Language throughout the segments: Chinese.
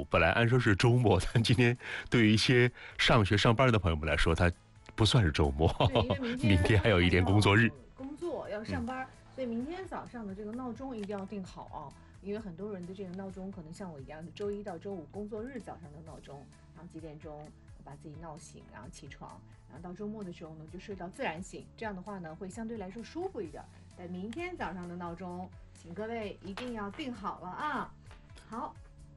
本来按说是周末，但今天对于一些上学上班的朋友们来说，它不算是周末，明天还有一天工作日， 工作要上班，所以明天早上的这个闹钟一定要定好啊，因为很多人的这个闹钟可能像我一样，周一到周五工作日早上的闹钟，然后几点钟把自己闹醒，然后起床，然后到周末的时候呢就睡到自然醒，这样的话呢会相对来说舒服一点。但明天早上的闹钟，请各位一定要定好了啊。好。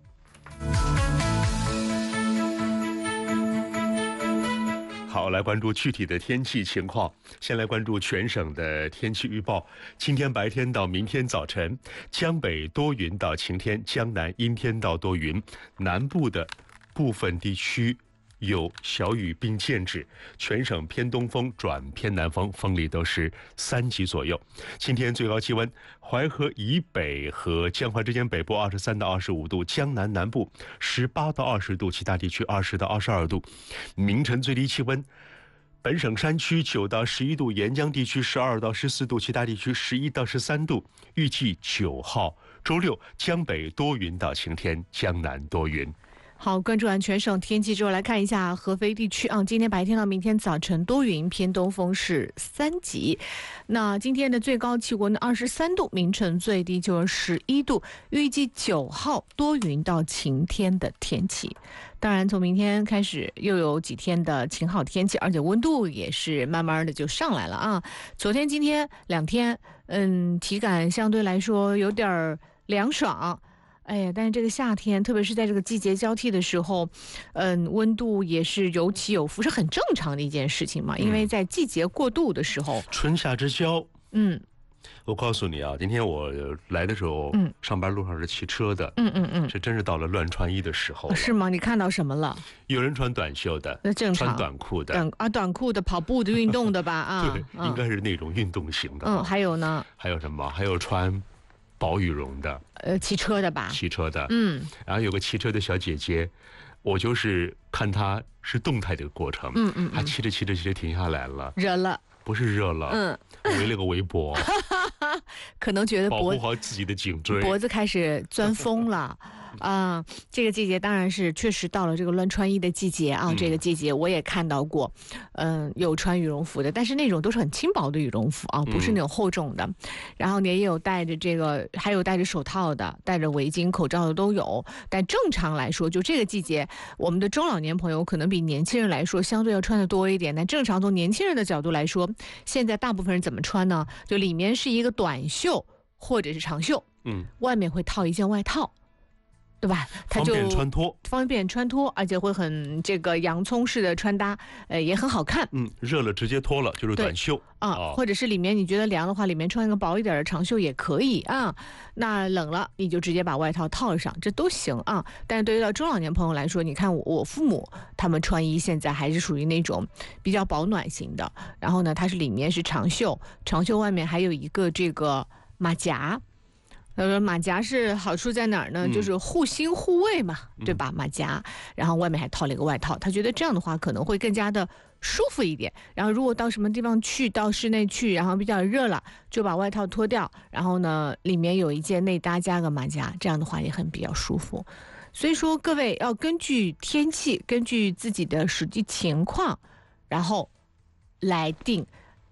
好，来关注具体的天气情况。先来关注全省的天气预报。今天白天到明天早晨，江北多云到晴天，江南阴天到多云，南部的部分地区有小雨并见止，全省偏东风转偏南风，风力都是3级左右。今天最高气温，淮河以北和江淮之间北部23到25度，江南南部18到20度，其他地区20到22度。明晨最低气温，本省山区9到11度，沿江地区12到14度，其他地区11到13度。预计9号周六，江北多云到晴天，江南多云。 好，关注完全省天气之后，来看一下合肥地区啊。今天白天到明天早晨多云，偏东风是3级。那今天的最高气温23度，明晨最低就11度。预计9号多云到晴天的天气。当然，从明天开始又有几天的晴好天气，而且温度也是慢慢的就上来了啊。昨天、今天2天，体感相对来说有点凉爽。哎呀，但是这个夏天，特别是在这个季节交替的时候，温度也是有起有伏，是很正常的一件事情嘛。因为在季节过渡的时候， 春夏之交。我告诉你啊，今天我来的时候，上班路上是骑车的，这真是到了乱穿衣的时候了。 是吗？你看到什么了？ 有人穿短袖的， 那正常， 穿短裤的， 短裤的、跑步的、运动的吧？啊， 对，应该是那种运动型的。 还有呢？ 还有什么？还有穿薄羽绒的， 骑车的吧？ 骑车的，然后有个骑车的小姐姐，我就是看她是动态的过程，她骑着停下来了， 热了。 不是热了，围了个围脖， 可能觉得保护好自己的颈椎， 脖子开始钻风了啊。这个季节当然是确实到了这个乱穿衣的季节啊。这个季节我也看到过，有穿羽绒服的，但是那种都是很轻薄的羽绒服啊，不是那种厚重的。然后呢，也有戴着这个，还有戴着手套的，戴着围巾、口罩的都有。但正常来说，就这个季节，我们的中老年朋友可能比年轻人来说相对要穿的多一点。但正常从年轻人的角度来说，现在大部分人怎么穿呢？就里面是一个短袖或者是长袖，外面会套一件外套，对吧？它就方便穿脱，而且会很这个洋葱式的穿搭，也很好看。 热了直接脱了就是短袖啊，或者是里面你觉得凉的话，里面穿一个薄一点的长袖也可以啊。那冷了你就直接把外套套上，这都行啊。但是对于到中老年朋友来说，你看我父母他们穿衣现在还是属于那种比较保暖型的，然后呢，它是里面是长袖，长袖外面还有一个这个马甲。马甲是好处在哪儿呢？就是护心护卫嘛，对吧？马甲，然后外面还套了一个外套，他觉得这样的话可能会更加的舒服一点。然后如果到什么地方去，到室内去，然后比较热了，就把外套脱掉，然后呢，里面有一件内搭加个马甲，这样的话也很比较舒服。所以说，各位要根据天气，根据自己的实际情况，然后来定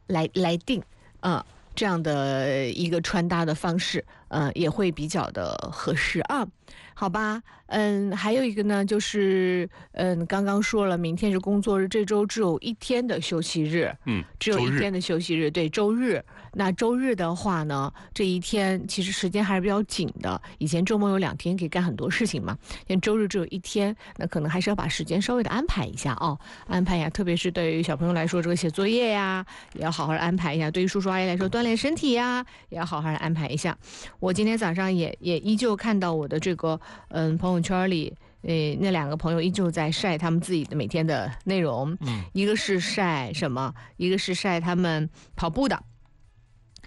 这样的一个穿搭的方式，也会比较的合适啊，好吧？还有一个呢，就是刚刚说了，明天是工作日，这周只有1天的休息日，只有1天的休息日，对，周日。那周日的话呢，这一天其实时间还是比较紧的。以前周末有2天可以干很多事情嘛，现在周日只有1天，那可能还是要把时间稍微的安排一下啊，安排一下，特别是对于小朋友来说，这个写作业呀，也要好好的安排一下；对于叔叔阿姨来说，锻炼身体呀，也要好好的安排一下。我今天早上也依旧看到我的这个朋友圈里，那2个朋友依旧在晒他们自己的每天的内容，一个是晒什么，一个是晒他们跑步的。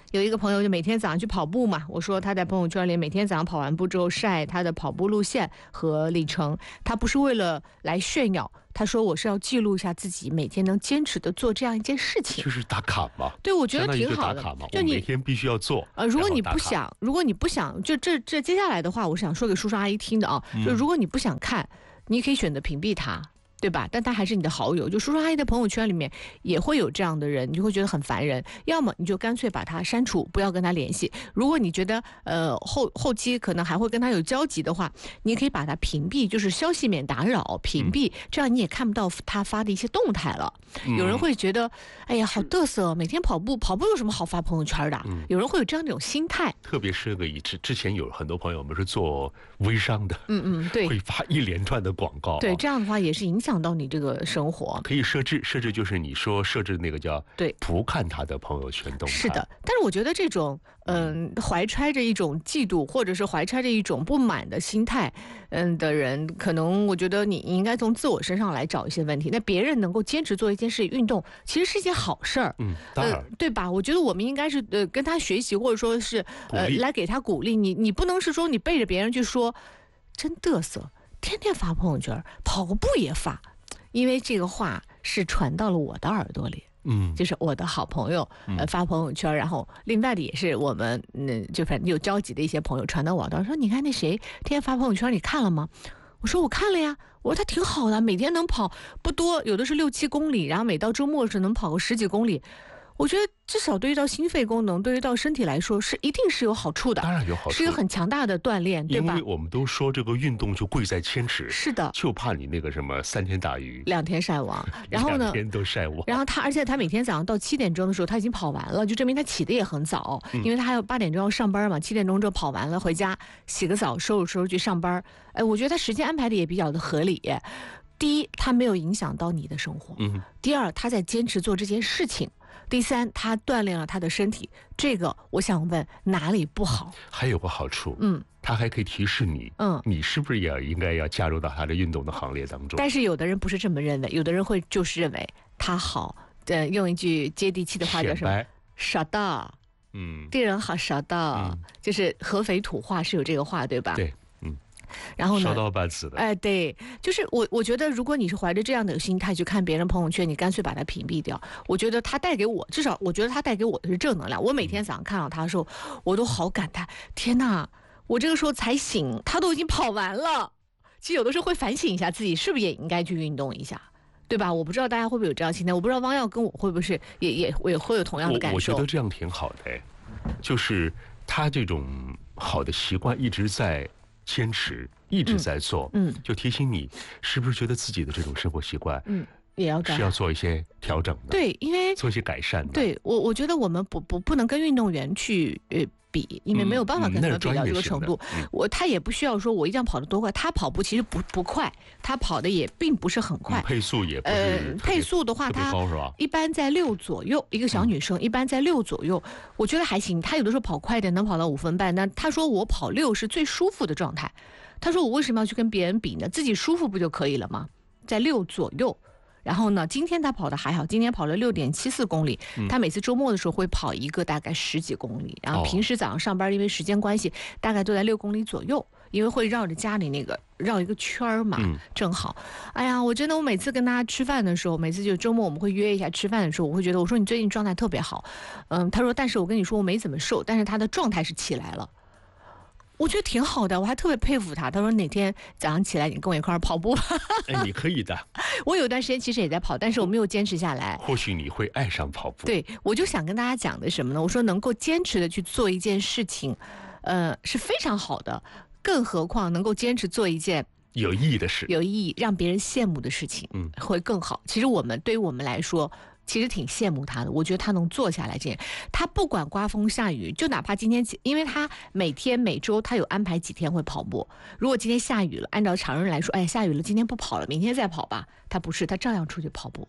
有一个朋友就每天早上去跑步嘛，我说他在朋友圈里每天早上跑完步之后晒他的跑步路线和里程，他不是为了来炫耀，他说我是要记录一下自己每天能坚持的做这样一件事情， 就是打卡嘛。 对，我觉得挺好的。 就你每天必须要做。 如果你不想，就这接下来的话，我想说给叔叔阿姨听的啊，就如果你不想看，你可以选择屏蔽他。对吧？但他还是你的好友，就叔叔阿姨的朋友圈里面也会有这样的人，你就会觉得很烦人。要么你就干脆把他删除，不要跟他联系。如果你觉得后期可能还会跟他有交集的话，你可以把他屏蔽，就是消息免打扰，屏蔽，这样你也看不到他发的一些动态了。有人会觉得，哎呀，好嘚瑟，每天跑步有什么好发朋友圈的？有人会有这样的一种心态。 特别是之前有很多朋友们是做微商的， 对， 会发一连串的广告。 对，这样的话也是影响到你这个生活。 可以设置就是你说设置那个叫对不看他的朋友圈动态。 是的，但是我觉得这种怀揣着一种嫉妒或者是怀揣着一种不满的心态的人，可能我觉得你应该从自我身上来找一些问题。那别人能够坚持做一件事运动，其实是一件好事儿。 当然， 对吧？我觉得我们应该是跟他学习，或者说是来给他鼓励。你不能是说你背着别人去说真嘚瑟，天天发朋友圈，跑个步也发，因为这个话是传到了我的耳朵里。就是我的好朋友发朋友圈，然后另外的也是我们就反正有交集的一些朋友传到我耳朵说，你看那谁天天发朋友圈，你看了吗？我说我看了呀，我说他挺好的，每天能跑不多，有的是6-7公里，然后每到周末是能跑个10几公里。我觉得至少对于到心肺功能，对于到身体来说是一定是有好处的， 当然有好处， 是一个很强大的锻炼，对吧？ 因为我们都说这个运动就贵在坚持， 是的， 就怕你那个什么3天打鱼 2天晒网，然后呢 2天都晒网。 然后而且他每天早上到7点钟的时候他已经跑完了，就证明他起的也很早，因为他还有8点钟要上班嘛，7点钟就跑完了，回家洗个澡收拾去上班。我觉得他时间安排的也比较的合理。第一，他没有影响到你的生活；第二，他在坚持做这件事情。第三，他锻炼了他的身体，这个我想问哪里不好？ 还有个好处，他还可以提示你，你是不是也应该要加入到他的运动的行列当中？ 但是有的人不是这么认为，有的人会就是认为他好，用一句接地气的话叫什么？傻的，这人好傻的，就是合肥土话是有这个话，对吧？ 对。 然后呢？ 烧刀半死的。 对，就是我觉得，如果你是怀着这样的心态去看别人朋友圈，你干脆把它屏蔽掉。我觉得他带给我，至少我觉得他带给我的是正能量。我每天早上看到他的时候，我都好感叹：天哪！我这个时候才醒，他都已经跑完了。其实有的时候会反省一下自己，是不是也应该去运动一下，对吧？我不知道大家会不会有这样心态，我不知道汪耀跟我会不会也会有同样的感受。 我觉得这样挺好的，就是他这种好的习惯一直在坚持，一直在做，就提醒你，是不是觉得自己的这种生活习惯， 也要改， 是要做一些调整的， 对，因为做一些改善的。 对，我觉得我们不能跟运动员去比，因为没有办法跟他们比到这个程度。他也不需要说我一定要跑得多快，他跑步其实不快，他跑的也并不是很快， 配速也不是配速的话，他一般在6左右，一个小女生一般在6左右，我觉得还行。他有的时候跑快一点能跑到5分半，那他说我跑6是最舒服的状态。他说我为什么要去跟别人比呢？自己舒服不就可以了吗？在6左右。然后呢，今天他跑的还好，今天跑了6.74公里。他每次周末的时候会跑一个大概10几公里，然后平时早上上班因为时间关系，大概都在6公里左右，因为会绕着家里那个绕一个圈嘛，正好。哎呀，我真的我每次跟他吃饭的时候，每次就周末我们会约一下吃饭的时候，我会觉得我说你最近状态特别好，他说但是我跟你说我没怎么瘦，但是他的状态是起来了。我觉得挺好的，我还特别佩服他。他说哪天早上起来你跟我一块儿跑步吧。 你可以的。 我有段时间其实也在跑，但是我没有坚持下来。 或许你会爱上跑步。 对，我就想跟大家讲的什么呢？我说能够坚持的去做一件事情，是非常好的，更何况能够坚持做一件有意义的事， 有意义让别人羡慕的事情，会更好。其实对于我们来说，其实挺羡慕他的，我觉得他能做下来这样。他不管刮风下雨，就哪怕今天，因为他每周他有安排几天会跑步。如果今天下雨了，按照常人来说，下雨了，今天不跑了，明天再跑吧。他不是，他照样出去跑步，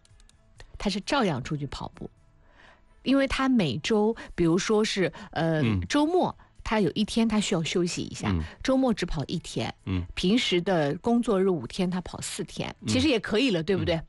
因为他每周，比如说是周末。他有一天他需要休息一下，周末只跑1天，平时的工作日5天他跑4天，其实也可以了，对不对？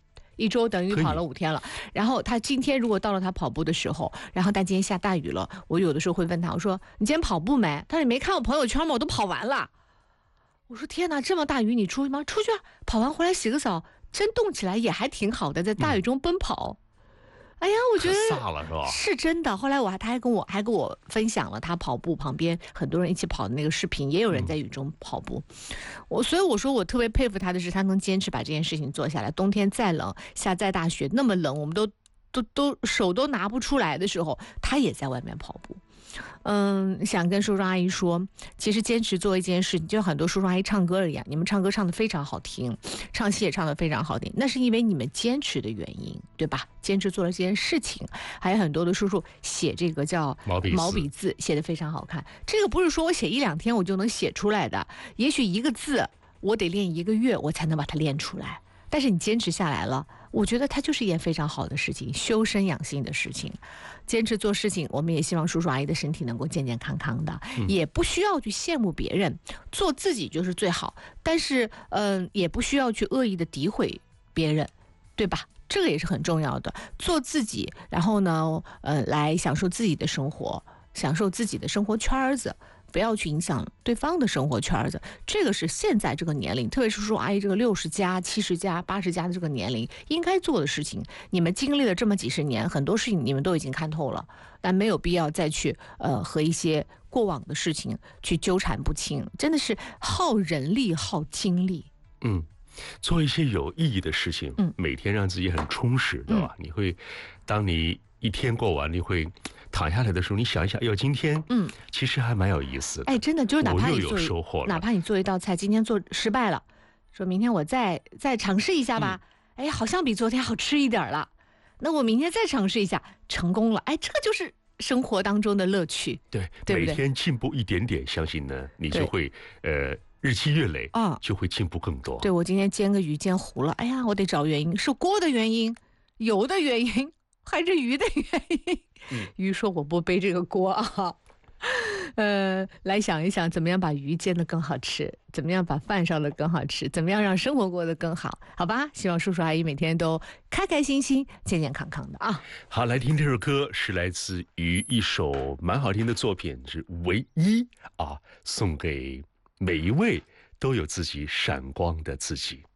1周等于跑了5天了。然后他今天如果到了他跑步的时候，然后但今天下大雨了，我有的时候会问他，我说你今天跑步没？他说你没看我朋友圈吗？我都跑完了。我说天哪，这么大雨你出去吗？出去啊，跑完回来洗个澡，真动起来也还挺好的，在大雨中奔跑。哎呀，我觉得可飒了是吧？ 是真的。后来他还跟我分享了他跑步旁边很多人一起跑的那个视频，也有人在雨中跑步。所以我说我特别佩服他的是，他能坚持把这件事情做下来。冬天再冷，下再大雪，那么冷，我们都手都拿不出来的时候，他也在外面跑步。想跟叔叔阿姨说，其实坚持做一件事，就很多叔叔阿姨唱歌一样，你们唱歌唱得非常好听，唱戏也唱得非常好听，那是因为你们坚持的原因，对吧？坚持做了这件事情。还有很多的叔叔写这个叫毛笔字，写得非常好看。这个不是说我写1-2天我就能写出来的，也许一个字我得练1个月，我才能把它练出来。但是你坚持下来了，我觉得它就是一件非常好的事情，修身养性的事情。坚持做事情，我们也希望叔叔阿姨的身体能够健健康康的，也不需要去羡慕别人，做自己就是最好。但是，也不需要去恶意的诋毁别人，对吧？这个也是很重要的。做自己，然后呢，来享受自己的生活，享受自己的生活圈子。不要去影响对方的生活圈子，这个是现在这个年龄，特别是叔叔阿姨这个60加、70加、80加的这个年龄应该做的事情。你们经历了这么几十年，很多事情你们都已经看透了，但没有必要再去和一些过往的事情去纠缠不清，真的是耗人力耗精力。 做一些有意义的事情，每天让自己很充实，对吧？你会，当你一天过完，你会躺下来的时候，你想一想，哎呦，今天其实还蛮有意思的。 哎，真的就是哪怕你有收获了， 哪怕你做一道菜，今天做失败了，说明天我再尝试一下吧。哎，好像比昨天好吃一点了。那我明天再尝试一下，成功了。哎，这个就是生活当中的乐趣。 对， 对不对？ 每天进步一点点，相信呢，你就会日积月累就会进步更多。 对，我今天煎个鱼煎糊了，哎呀，我得找原因，是锅的原因，油的原因，还是鱼的原因？鱼说我不背这个锅啊。来想一想，怎么样把鱼煎得更好吃，怎么样把饭烧得更好吃，怎么样让生活过得更好，好吧？希望叔叔阿姨每天都开开心心、健健康康的啊！ 好，来听这首歌，是来自于一首蛮好听的作品，是《唯一》啊，送给每一位都有自己闪光的自己。